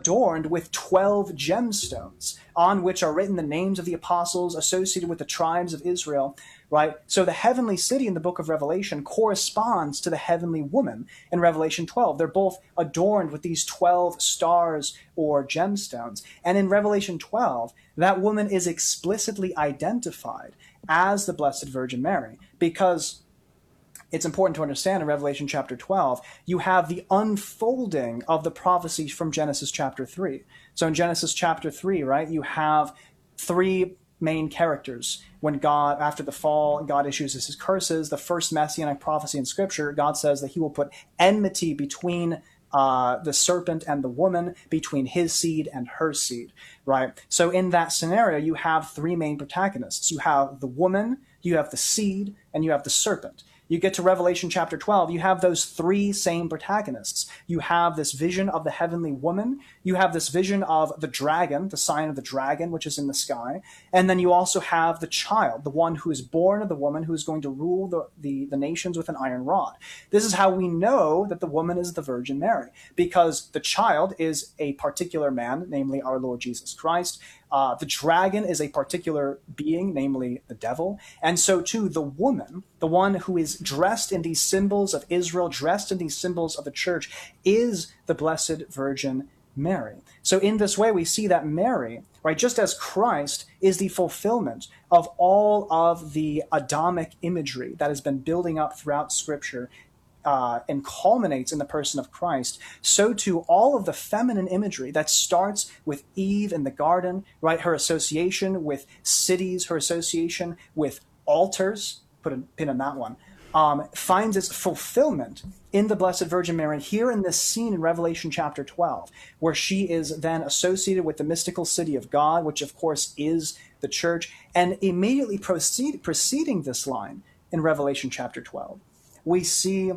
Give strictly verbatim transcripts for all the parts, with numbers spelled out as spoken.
adorned with twelve gemstones on which are written the names of the apostles associated with the tribes of Israel, right? So the heavenly city in the book of Revelation corresponds to the heavenly woman in Revelation twelve. They're both adorned with these twelve stars or gemstones. And in Revelation twelve, that woman is explicitly identified as the Blessed Virgin Mary, because it's important to understand in Revelation chapter twelve, you have the unfolding of the prophecies from Genesis chapter three. So in Genesis chapter three, right, you have three main characters. When God, after the fall, God issues his curses, the first messianic prophecy in Scripture, God says that he will put enmity between uh, the serpent and the woman, between his seed and her seed, right? So in that scenario, you have three main protagonists. You have the woman, you have the seed, and you have the serpent. You get to Revelation chapter twelve, you have those three same protagonists. You have this vision of the heavenly woman. You have this vision of the dragon, the sign of the dragon, which is in the sky. And then you also have the child, the one who is born of the woman who is going to rule the, the, the nations with an iron rod. This is how we know that the woman is the Virgin Mary, because the child is a particular man, namely our Lord Jesus Christ. Uh, the dragon is a particular being, namely the devil. And so too, the woman, the one who is dressed in these symbols of Israel, dressed in these symbols of the church, is the Blessed Virgin Mary. So in this way, we see that Mary, right, just as Christ is the fulfillment of all of the Adamic imagery that has been building up throughout Scripture, Uh, and culminates in the person of Christ, so too all of the feminine imagery that starts with Eve in the garden, right? Her association with cities, her association with altars, put a pin in that one, um, finds its fulfillment in the Blessed Virgin Mary here in this scene in Revelation chapter twelve, where she is then associated with the mystical city of God, which of course is the church. And immediately proceed, preceding this line in Revelation chapter twelve, we see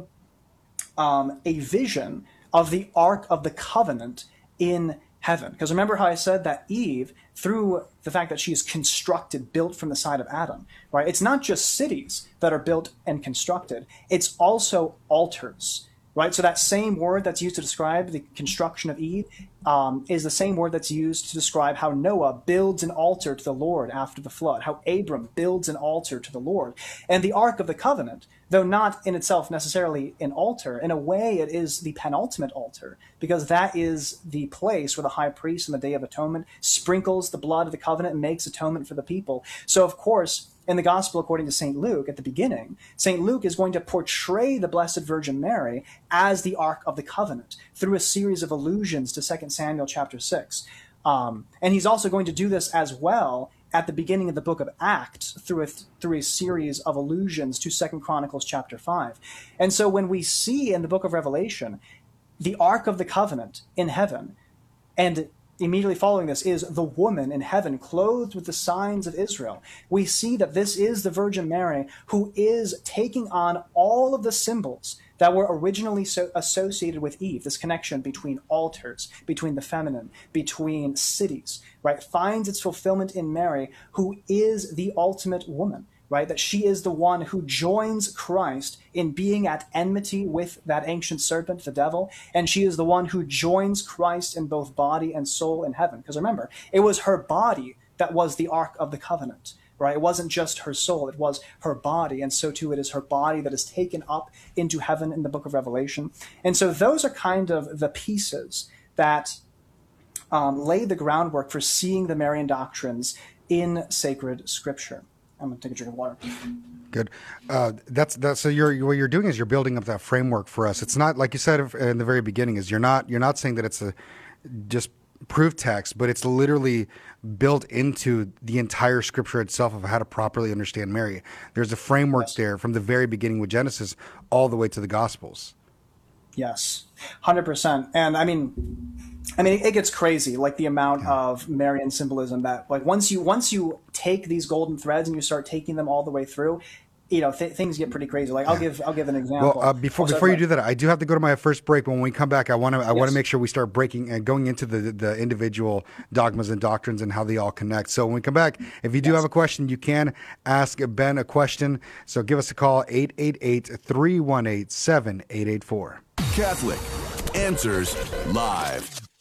um, a vision of the Ark of the Covenant in heaven. Because remember how I said that Eve, through the fact that she is constructed, built from the side of Adam, right? It's not just cities that are built and constructed. It's also altars, right? So that same word that's used to describe the construction of Eve um, is the same word that's used to describe how Noah builds an altar to the Lord after the flood, how Abram builds an altar to the Lord. And the Ark of the Covenant, though not in itself necessarily an altar, in a way it is the penultimate altar, because that is the place where the high priest on the Day of Atonement sprinkles the blood of the covenant and makes atonement for the people. So of course, in the Gospel according to Saint Luke, at the beginning, Saint Luke is going to portray the Blessed Virgin Mary as the Ark of the Covenant through a series of allusions to Second Samuel chapter six. Um, and he's also going to do this as well at the beginning of the book of Acts through a, through a series of allusions to Second Chronicles chapter five. And so when we see in the book of Revelation the Ark of the Covenant in heaven, and immediately following this is the woman in heaven clothed with the signs of Israel, we see that this is the Virgin Mary who is taking on all of the symbols that were originally so associated with Eve, this connection between altars, between the feminine, between cities, right, finds its fulfillment in Mary, who is the ultimate woman, right, that she is the one who joins Christ in being at enmity with that ancient serpent, the devil, and she is the one who joins Christ in both body and soul in heaven. Because remember, it was her body that was the Ark of the Covenant, right? It wasn't just her soul, it was her body, and so too it is her body that is taken up into heaven in the book of Revelation. And so those are kind of the pieces that um, lay the groundwork for seeing the Marian doctrines in sacred Scripture. I'm going to take a drink of water. Good. Uh, that's that's so you're what you're doing is you're building up that framework for us. It's not like you said in the very beginning. Is you're not you're not saying that it's a just proof text, but it's literally built into the entire Scripture itself of how to properly understand Mary. There's a framework yes. there from the very beginning with Genesis all the way to the Gospels. Yes, one hundred percent. And I mean, I mean, it gets crazy, like the amount yeah. of Marian symbolism that, like, once you once you take these golden threads and you start taking them all the way through, you know, th- things get pretty crazy. Like, I'll give I'll give an example. Well, uh, before before you do that, I do have to go to my first break. But when we come back, I want to I yes. want to make sure we start breaking and going into the the individual dogmas and doctrines and how they all connect. So when we come back, if you do yes. have a question, you can ask Ben a question. So give us a call, eight eight eight, three one eight, seven eight eight four. Catholic Answers Live.